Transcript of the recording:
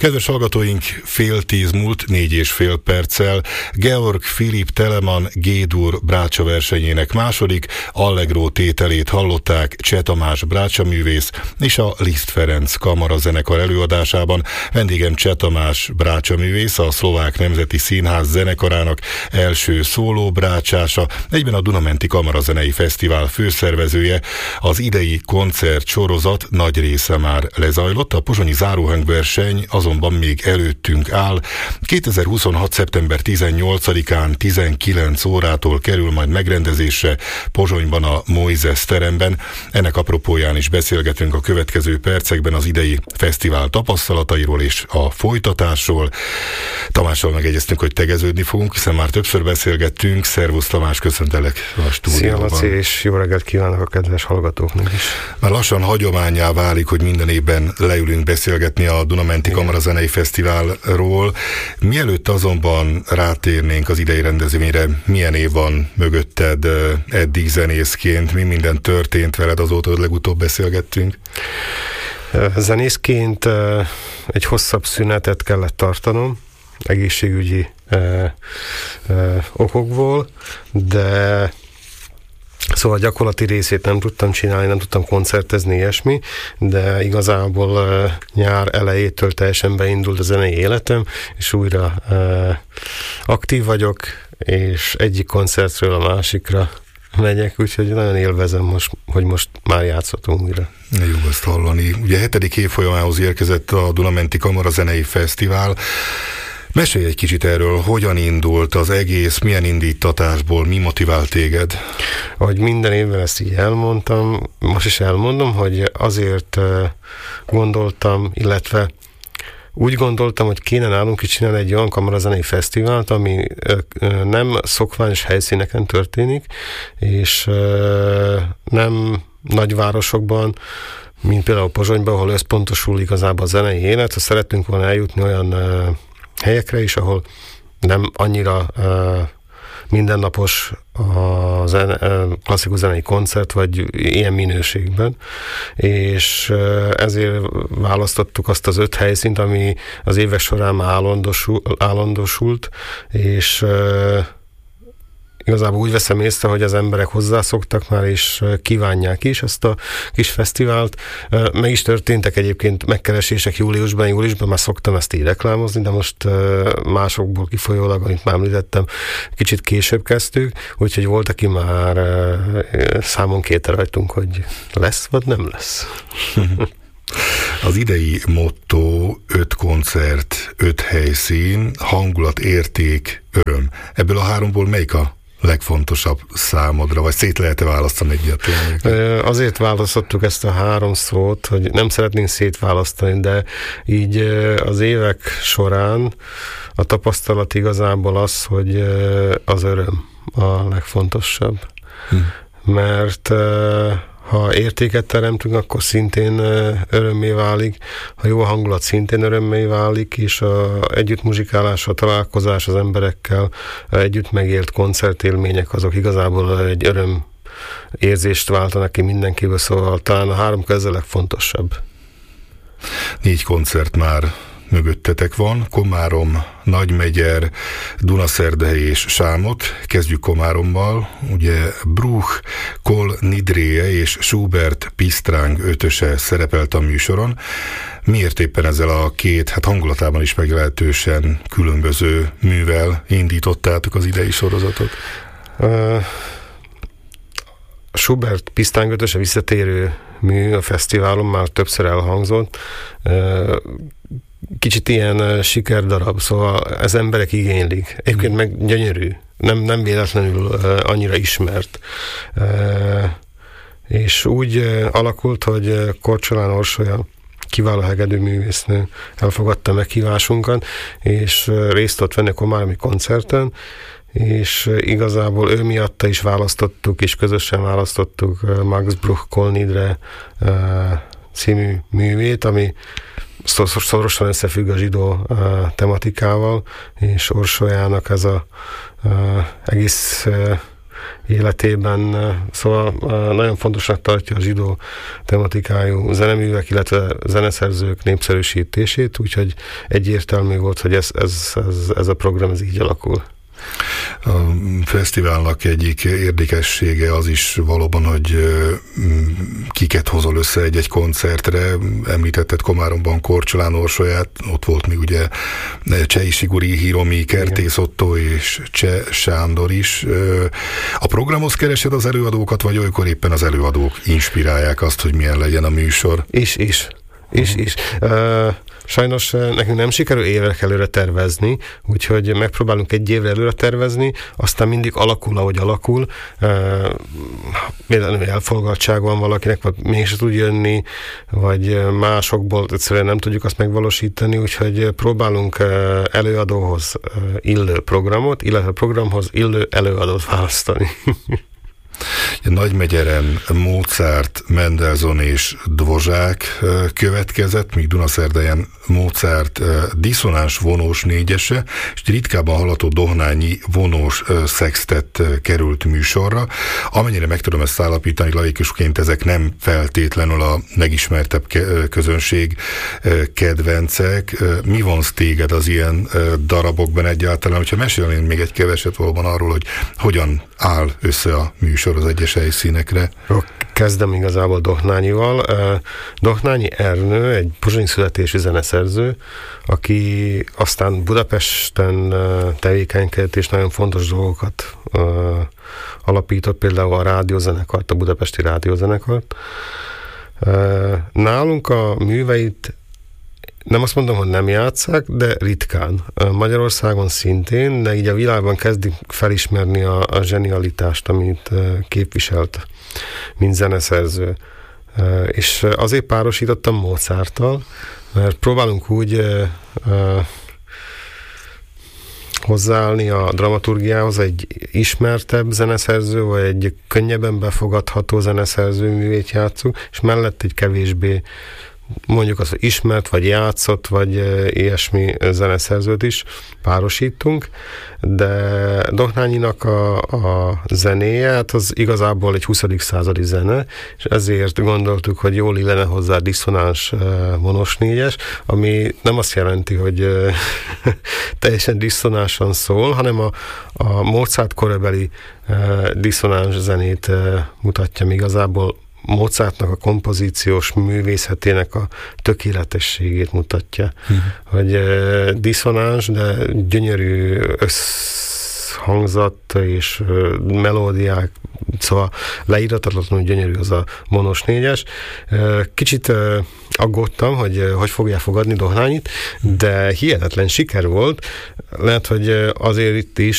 Kedves hallgatóink, 9:30 múlt, 4,5 perccel Georg Philipp Telemann G-dur brácsa versenyének második Allegro tételét hallották Cseh Tamás brácsaművész és a Liszt Ferenc kamarazenekar előadásában. Vendégem Cseh Tamás brácsaművész, a Szlovák Nemzeti Színház zenekarának első szóló brácsása, egyben a Dunamenti Kamarazenei Fesztivál főszervezője. Az idei koncertsorozat nagy része már lezajlott, a pozsonyi záróhangverseny azonban még előttünk áll. 2026. szeptember 18-án 19 órától kerül majd megrendezésre Pozsonyban a Moises teremben. Ennek apropóján is beszélgetünk a következő percekben az idei fesztivál tapasztalatairól és a folytatásról. Tamással megegyeztünk, hogy tegeződni fogunk, hiszen már többször beszélgettünk. Szervusz Tamás, köszöntelek a stúdióban. Szia Laci, és jó reggelt kívánok a kedves hallgatóknak is. Már lassan hagyománnyá válik, hogy minden évben leülünk beszélgetni a Dunamenti Kamarazenei Fesztiválról. Mielőtt azonban rátérnénk az idei rendezvényre, milyen év van mögötted eddig zenészként? Mi minden történt veled azóta, hogy legutóbb beszélgettünk? Zenészként egy hosszabb szünetet kellett tartanom, egészségügyi okokból, de szóval a gyakorlati részét nem tudtam csinálni, nem tudtam koncertezni, ilyesmi, de igazából nyár elejétől teljesen beindult a zenei életem, és újra aktív vagyok, és egyik koncertről a másikra megyek, úgyhogy nagyon élvezem most, hogy most már játszhatunk újra. Jó azt hallani. Ugye 7. évfolyamához érkezett a Dunamenti Kamarazenei Fesztivál. Mesélj egy kicsit erről, hogyan indult az egész, milyen indítatásból, mi motivált téged? Ahogy minden évben ezt így elmondtam, most is elmondom, hogy azért gondoltam, illetve úgy gondoltam, hogy kéne nálunk is csinálni egy olyan kamarazenei fesztivált, ami nem szokványos helyszíneken történik, és nem nagyvárosokban, mint például Pozsonyban, ahol összpontosul igazából a zenei élet. Ha szeretünk volna eljutni olyan helyekre is, ahol nem annyira mindennapos a klasszikus zenei koncert, vagy ilyen minőségben, és ezért választottuk azt az 5 helyszínt, ami az évek során állandosult, és igazából úgy veszem észre, hogy az emberek hozzászoktak már, és kívánják is ezt a kis fesztivált. Meg is történtek egyébként megkeresések júliusban már szoktam ezt így reklámozni, de most másokból kifolyólag, amit már említettem, kicsit később kezdtük, úgyhogy volt, aki már számon kételrajtunk, hogy lesz, vagy nem lesz. Az idei motto 5 koncert, 5 helyszín, hangulat, érték, öröm. Ebből a 3-ból melyik a legfontosabb számodra, vagy szét lehet-e választani egyáltalán? Azért választottuk ezt a 3 szót, hogy nem szeretnénk szétválasztani, de így az évek során a tapasztalat igazából az, hogy az öröm a legfontosabb. Mert ha értéket teremtünk, akkor szintén örömmé válik, ha jó a hangulat, szintén örömmé válik, és a együtt muzsikálás, a találkozás az emberekkel, együtt megélt koncertélmények, azok igazából egy öröm érzést váltanak ki mindenkiből, szóval talán a 3 közül a legfontosabb. 4 koncert már mögöttetek van, Komárom, Nagymegyer, Dunaszerdahely és Sámot. Kezdjük Komárommal, ugye Bruch, Kol Nidréje és Schubert Pistrang 5-öse szerepelt a műsoron. Miért éppen ezzel a 2, hangulatában is meglehetősen különböző művel indítottátok az idei sorozatot? A Schubert Pistrang 5-öse visszatérő mű a fesztiválon, már többször elhangzott. Kicsit ilyen sikerdarab, szóval ez emberek igénylik. Egyébként meg gyönyörű, nem véletlenül annyira ismert. És úgy alakult, hogy Korcsolán Orsolya, kiváló hegedűművésznő elfogadta meghívásunkat, és részt ott venni a komáromi koncerten, és igazából ő miatta is választottuk, és közösen választottuk Max Bruch Kol Nidre című művét, ami szorosan összefügg a zsidó tematikával, és Orsolyának ez a egész életében. Szóval nagyon fontosnak tartja a zsidó tematikájú zeneművek, illetve zeneszerzők népszerűsítését, úgyhogy egyértelmű volt, hogy ez a program ez így alakul. A fesztiválnak egyik érdekessége az is valóban, hogy kiket hozol össze egy koncertre. Említetted Komáromban Korcsolán Orsolyát, ott volt még ugye Cseh Siguri, Hiromi, Kertész Otto és Cseh Sándor is. A programhoz keresed az előadókat, vagy olykor éppen az előadók inspirálják azt, hogy milyen legyen a műsor? Is. Sajnos nekünk nem sikerül évek előre tervezni, úgyhogy megpróbálunk egy évre előre tervezni, aztán mindig alakul, ahogy alakul. Például elfoglaltság van valakinek, vagy mégsem tud jönni, vagy másokból egyszerűen nem tudjuk azt megvalósítani, úgyhogy próbálunk előadóhoz illő programot, illetve programhoz illő előadót választani. Nagymegyeren Mozart, Mendelssohn és Dvořák következett, míg Dunaszerdahelyen Mozart diszonáns vonós négyese, és ritkában hallható dohnányi vonós szextett került műsorra. Amennyire meg tudom ezt állapítani, laikusként ezek nem feltétlenül a legismertebb közönség kedvencek. Mi vonz téged az ilyen darabokban egyáltalán? Hogyha mesélnél még egy keveset valóban arról, hogy hogyan áll össze a műsor az egyes helyszínekre. Kezdem igazából Dohnányival. Dohnányi Ernő egy pozsonyi születésű zeneszerző, aki aztán Budapesten tevékenykedett és nagyon fontos dolgokat alapított, például a rádiózenekart, a budapesti rádiózenekart. Nálunk a műveit nem azt mondom, hogy nem játsszák, de ritkán. Magyarországon szintén, de így a világban kezdik felismerni a zsenialitást, amit képviselt, mint zeneszerző. És azért párosítottam Mozarttal, mert próbálunk úgy hozzáállni a dramaturgiához egy ismertebb zeneszerző, vagy egy könnyebben befogadható zeneszerző művét játszunk, és mellett egy kevésbé mondjuk az, hogy ismert, vagy játszott, vagy ilyesmi zeneszerzőt is párosítunk, de Dohnányinak a zenéje, hát az igazából egy 20. századi zene, és ezért gondoltuk, hogy jól illene hozzá diszonáns vonós négyes, ami nem azt jelenti, hogy teljesen diszonánsan szól, hanem a Mozart korabeli diszonáns zenét mutatja még igazából. Mozartnak a kompozíciós művészetének a tökéletességét mutatja, hogy diszonáns, de gyönyörű összhangzat és melódiák, szóval leíratatlanul gyönyörű az a vonós négyes. Kicsit aggódtam, hogy fogják fogadni Dohnányit, de hihetetlen siker volt. Lehet, hogy azért itt is